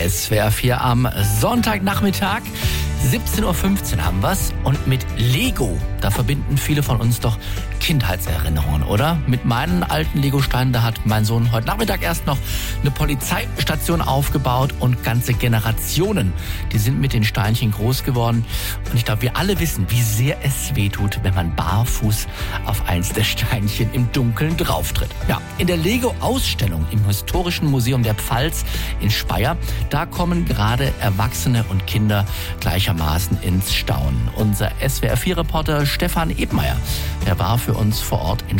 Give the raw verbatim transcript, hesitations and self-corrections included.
S W R vier am Sonntagnachmittag. siebzehn Uhr fünfzehn haben wir's. Und mit Lego, da verbinden viele von uns doch Kindheitserinnerungen, oder? Mit meinen alten Lego-Steinen, da hat mein Sohn heute Nachmittag erst noch eine Polizeistation aufgebaut und ganze Generationen, die sind mit den Steinchen groß geworden. Und ich glaube, wir alle wissen, wie sehr es wehtut, wenn man barfuß auf eins der Steinchen im Dunkeln drauftritt. Ja, in der Lego-Ausstellung im Historischen Museum der Pfalz in Speyer, da kommen gerade Erwachsene und Kinder gleichermaßen ins Staunen. Unser S W R vier Reporter Stefan Ebmeier, der war für uns vor Ort in